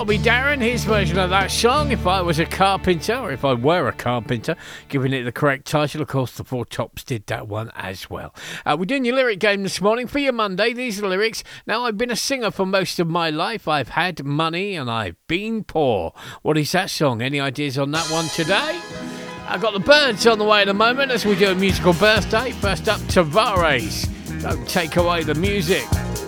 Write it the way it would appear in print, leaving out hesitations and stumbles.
Bobby Darin, his version of that song, If I Was a Carpenter, or If I Were a Carpenter, giving it the correct title. Of course, the Four Tops did that one as well. We're doing your lyric game this morning for your Monday. These are the lyrics. Now, I've been a singer for most of my life. I've had money and I've been poor. What is that song? Any ideas on that one today? I've got the Birds on the way in a moment as we do a musical birthday. First up, Tavares. Don't take away the music.